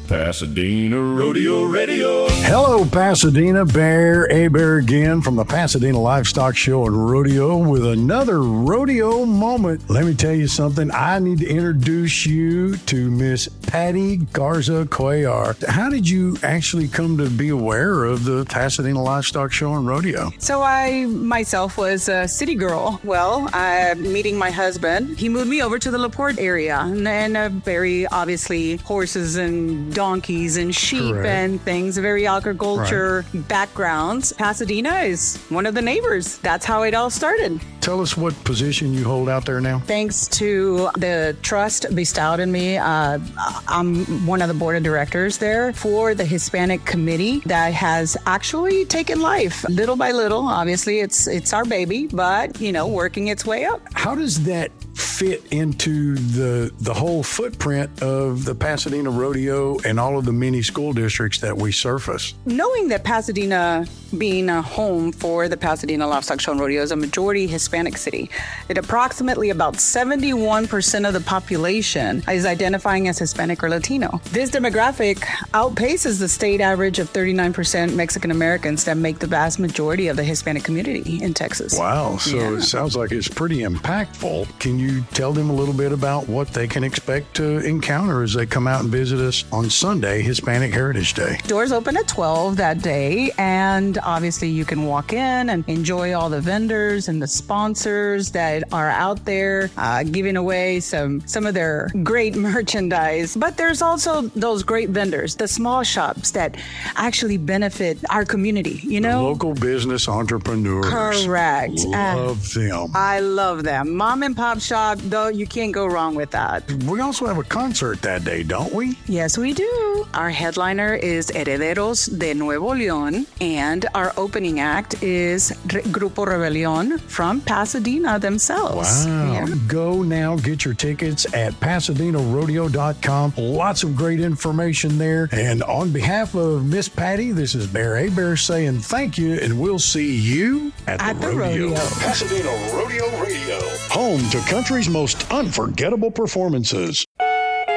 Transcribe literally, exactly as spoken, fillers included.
Pasadena Rodeo Radio. Hello, Pasadena. Bear Hebert again from the Pasadena Livestock Show and Rodeo with another rodeo moment. Let me tell you something. I need to introduce you to Miss Patty Garza Cuellar. How did you actually come to be aware of the Pasadena Livestock Show and Rodeo? So I myself was a city girl. Well, I meeting my husband, he moved me over to the LaPorte area, and then uh, very obviously horses and donkeys and sheep Correct. And things, very agriculture right. backgrounds. Pasadena is one of the neighbors. That's how it all started. Tell us what position you hold out there now. Thanks to the trust bestowed in me, uh, I'm one of the board of directors there for the Hispanic committee that has actually taken life little by little. Obviously, it's it's our baby, but, you know, working its way up. How does that fit into the the whole footprint of the Pasadena Rodeo and all of the many school districts that we surface? Knowing that Pasadena being a home for the Pasadena Livestock Show and Rodeo is a majority Hispanic city, it approximately about seventy-one percent of the population is identifying as Hispanic or Latino. This demographic outpaces the state average of thirty-nine percent Mexican Americans that make the vast majority of the Hispanic community in Texas. Wow, so yeah. It sounds like it's pretty impactful. Can you you tell them a little bit about what they can expect to encounter as they come out and visit us on Sunday, Hispanic Heritage Day? Doors open at twelve that day, and obviously you can walk in and enjoy all the vendors and the sponsors that are out there uh, giving away some, some of their great merchandise. But there's also those great vendors, the small shops that actually benefit our community, you know? The local business entrepreneurs. Correct. Love uh, them. I love them. Mom and pop shop. Though you can't go wrong with that. We also have a concert that day, don't we? Yes, we do. Our headliner is Herederos de Nuevo León, and our opening act is Re- Grupo Rebelión from Pasadena themselves. Wow. Yeah. Go now, get your tickets at Pasadena Rodeo dot com. Lots of great information there. And on behalf of Miss Patty, this is Bear Hebert saying thank you, and we'll see you at, at the, the rodeo. rodeo. Pasadena Rodeo Radio, home to country's most unforgettable performances.